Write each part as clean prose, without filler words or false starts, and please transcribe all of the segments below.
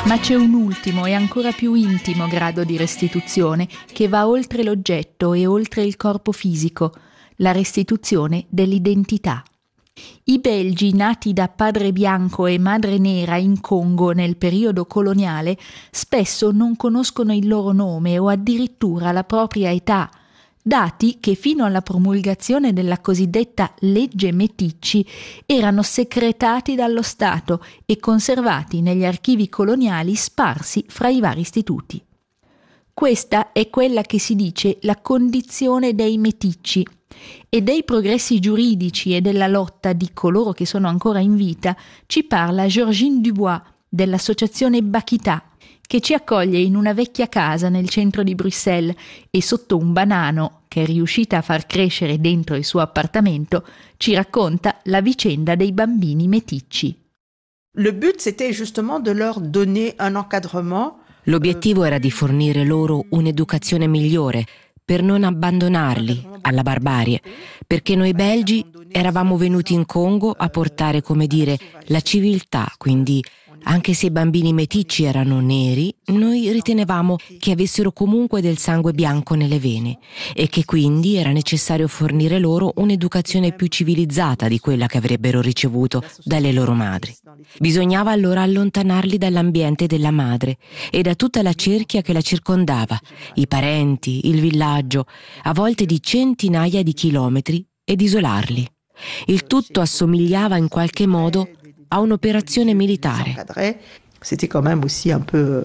Ma c'è un ultimo e ancora più intimo grado di restituzione che va oltre l'oggetto e oltre il corpo fisico, la restituzione dell'identità. I belgi nati da padre bianco e madre nera in Congo nel periodo coloniale spesso non conoscono il loro nome o addirittura la propria età, dati che fino alla promulgazione della cosiddetta legge Meticci erano secretati dallo Stato e conservati negli archivi coloniali sparsi fra i vari istituti. Questa è quella che si dice la condizione dei meticci, e dei progressi giuridici e della lotta di coloro che sono ancora in vita ci parla Georgine Dubois dell'associazione Bakita, che ci accoglie in una vecchia casa nel centro di Bruxelles e sotto un banano che è riuscita a far crescere dentro il suo appartamento ci racconta la vicenda dei bambini meticci. Le but c'était justement de leur donner un encadrement. L'obiettivo era di fornire loro un'educazione migliore per non abbandonarli alla barbarie, perché noi belgi eravamo venuti in Congo a portare, come dire, la civiltà, quindi anche se i bambini meticci erano neri, noi ritenevamo che avessero comunque del sangue bianco nelle vene e che quindi era necessario fornire loro un'educazione più civilizzata di quella che avrebbero ricevuto dalle loro madri. Bisognava allora allontanarli dall'ambiente della madre e da tutta la cerchia che la circondava, i parenti, il villaggio, a volte di centinaia di chilometri, ed isolarli. Il tutto assomigliava in qualche modo a un'operazione militare. C'était quand même aussi un peu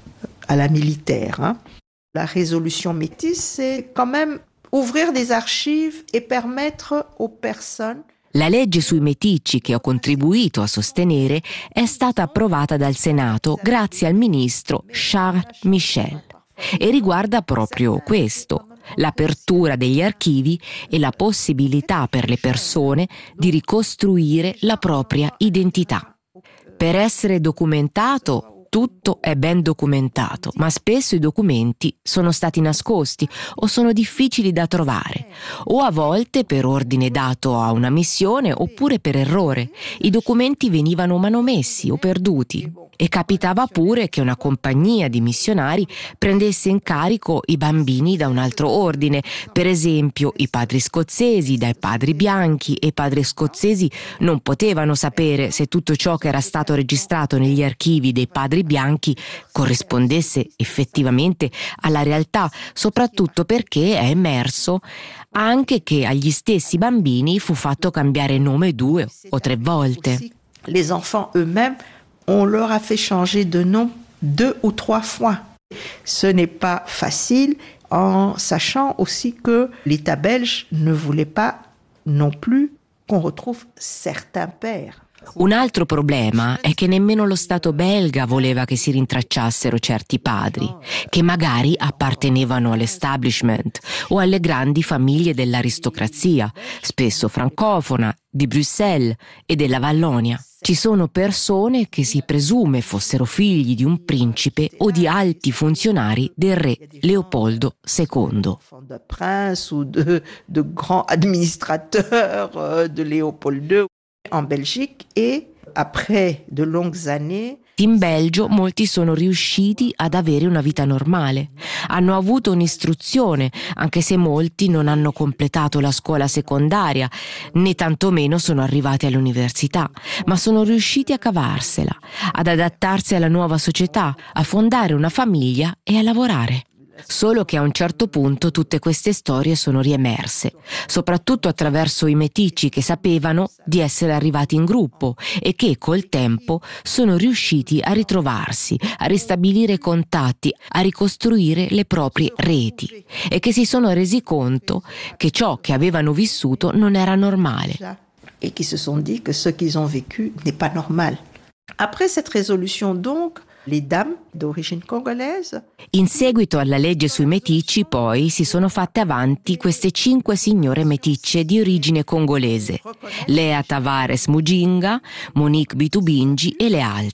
à la militaire. La résolution métisse, c'est quand même ouvrir des archives et permettre aux personnes. La legge sui meticci che ho contribuito a sostenere è stata approvata dal Senato grazie al ministro Charles Michel e riguarda proprio questo: l'apertura degli archivi e la possibilità per le persone di ricostruire la propria identità. Per essere documentato, tutto è ben documentato, ma spesso i documenti sono stati nascosti o sono difficili da trovare, o a volte per ordine dato a una missione oppure per errore. I documenti venivano manomessi o perduti. E capitava pure che una compagnia di missionari prendesse in carico i bambini da un altro ordine, per esempio i padri scozzesi dai padri bianchi, e i padri scozzesi non potevano sapere se tutto ciò che era stato registrato negli archivi dei padri bianchi corrispondesse effettivamente alla realtà, soprattutto perché è emerso anche che agli stessi bambini fu fatto cambiare nome 2 o 3 volte. Les enfants eux-mêmes, on leur a fait changer de nom 2 ou 3 fois. Ce n'est pas facile, en sachant aussi que l'État belge ne voulait pas non plus qu'on retrouve certains pères. Un altro problema è che nemmeno lo Stato belga voleva che si rintracciassero certi padri, che magari appartenevano all'establishment o alle grandi famiglie dell'aristocrazia, spesso francofona, di Bruxelles e della Vallonia. Ci sono persone che si presume fossero figli di un principe o di alti funzionari del re Leopoldo II. De prince ou de grands administrateurs de Léopold II en Belgique, et après de longues années. In Belgio molti sono riusciti ad avere una vita normale, hanno avuto un'istruzione, anche se molti non hanno completato la scuola secondaria, né tantomeno sono arrivati all'università, ma sono riusciti a cavarsela, ad adattarsi alla nuova società, a fondare una famiglia e a lavorare. Solo che a un certo punto tutte queste storie sono riemerse, soprattutto attraverso i meticci che sapevano di essere arrivati in gruppo e che col tempo sono riusciti a ritrovarsi, a ristabilire contatti, a ricostruire le proprie reti e che si sono resi conto che ciò che avevano vissuto non era normale. Et qui se sont dit que ce qu'ils ont vécu n'est pas normal. Après cette résolution donc, les dames d'origine congolaise. In seguito alla legge sui meticci, poi, si sono fatte avanti queste 5 signore meticce di origine congolese: Lea Tavares Mujinga, Monique Bitubingi e le altre.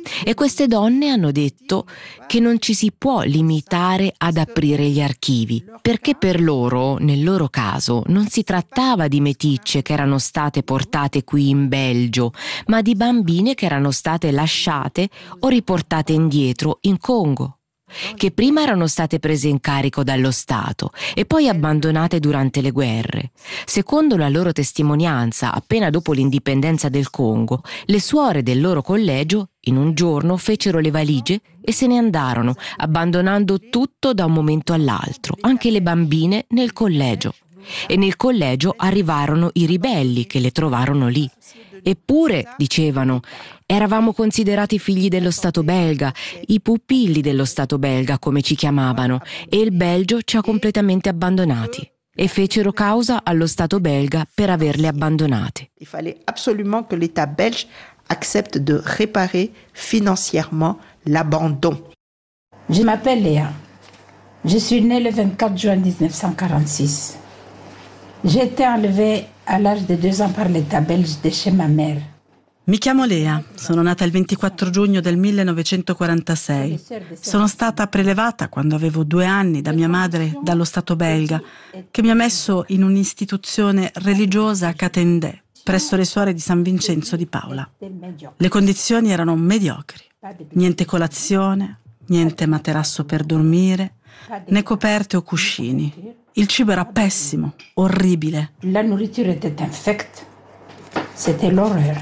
E queste donne hanno detto che non ci si può limitare ad aprire gli archivi, perché per loro, nel loro caso, non si trattava di meticce che erano state portate qui in Belgio, ma di bambine che erano state lasciate o riportate indietro in Congo, che prima erano state prese in carico dallo Stato e poi abbandonate durante le guerre. Secondo la loro testimonianza, appena dopo l'indipendenza del Congo, le suore del loro collegio in un giorno fecero le valigie e se ne andarono, abbandonando tutto da un momento all'altro, anche le bambine nel collegio. E nel collegio arrivarono i ribelli che le trovarono lì. Eppure, dicevano, eravamo considerati figli dello Stato belga, i pupilli dello Stato belga come ci chiamavano, e il Belgio ci ha completamente abbandonati. E fecero causa allo Stato belga per averle abbandonate. Il fallait absolument que l'État belge accepte de réparer financièrement l'abandon. Je m'appelle Léa. Je suis née le 24 juin 1946. J'ai été enlevée à l'âge de 2 ans par l'État belge de chez ma mère. Mi chiamo Lea, sono nata il 24 giugno del 1946. Sono stata prelevata quando avevo 2 anni da mia madre dallo Stato belga, che mi ha messo in un'istituzione religiosa a Catendè, presso le suore di San Vincenzo di Paola. Le condizioni erano mediocri. Niente colazione, niente materasso per dormire, né coperte o cuscini. Il cibo era pessimo, orribile. La nourriture était infecte. C'était l'horreur.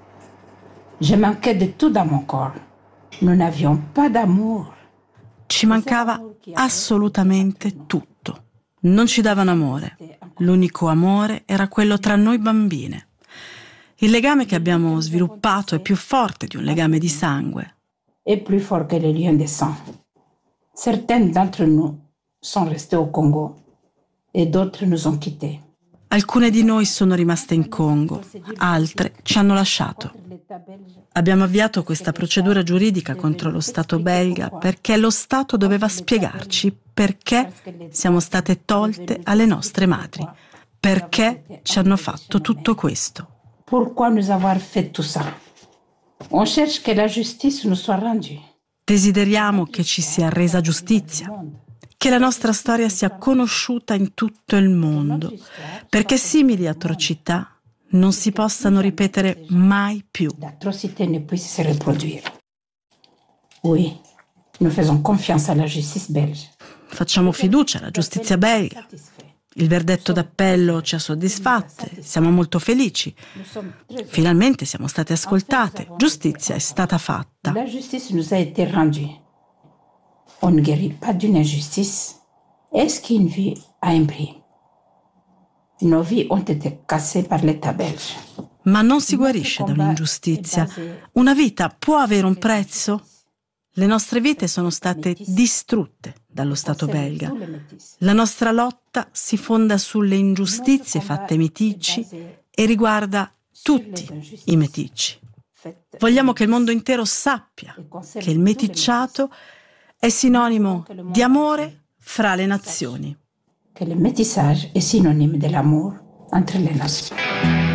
Je manquais de tout dans mon corps. Nous n'avions pas d'amour. Ci mancava assolutamente tutto. Non ci davano amore. L'unico amore era quello tra noi bambine. Il legame che abbiamo sviluppato è più forte di un legame di sangue. Est plus fort que les liens de sang. Certaines d'entre nous sont restés au Congo et d'autres nous ont quittés. Alcune di noi sono rimaste in Congo, altre ci hanno lasciato. Abbiamo avviato questa procedura giuridica contro lo Stato belga perché lo Stato doveva spiegarci perché siamo state tolte alle nostre madri, perché ci hanno fatto tutto questo. Pourquoi nous avoir fait tout ça? On cherche que la justice nous soit rendue. Desideriamo che ci sia resa giustizia, che la nostra storia sia conosciuta in tutto il mondo, perché simili atrocità non si possano ripetere mai più. L'atrocité ne puisse se reproduire. Oui, nous faisons confiance à la justice belge. Facciamo fiducia alla giustizia belga. Il verdetto d'appello ci ha soddisfatte, siamo molto felici. Finalmente siamo state ascoltate, giustizia è stata fatta. La justice nous a été rendue. On ne guérit pas d'une injustice. Est-ce qu'une vie a un prix? Nos vies ont été cassées par l'État belge. Ma non si guarisce da un'ingiustizia. Una vita può avere un prezzo? Le nostre vite sono state distrutte dallo Stato belga. La nostra lotta si fonda sulle ingiustizie fatte ai meticci e riguarda tutti i meticci. Vogliamo che il mondo intero sappia che il meticciato è sinonimo di amore fra le nazioni. Que le métissage est synonyme de l'amour entre les nations.